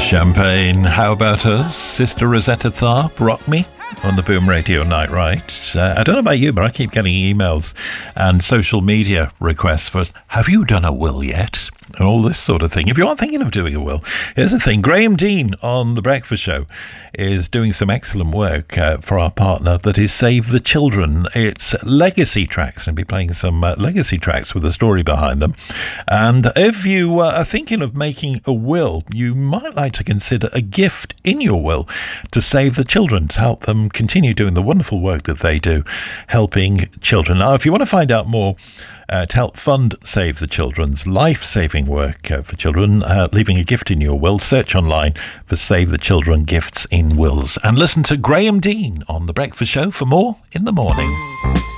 Champagne, how about us? Sister Rosetta Tharpe, Rock Me on the Boom Radio Night Right. I don't know about you, but I keep getting emails and social media requests for, have you done a will yet? And all this sort of thing. If you aren't thinking of doing a will, here's the thing. Graham Dean on The Breakfast Show is doing some excellent work for our partner that is Save the Children. It's legacy tracks, and be playing some legacy tracks with a story behind them. And if you are thinking of making a will, you might like to consider a gift in your will to save the children, to help them continue doing the wonderful work that they do, helping children. Now, if you want to find out more, to help fund Save the Children's life-saving work for children, leaving a gift in your will, search online for Save the Children Gifts in Wills. And listen to Graham Dean on The Breakfast Show for more in the morning.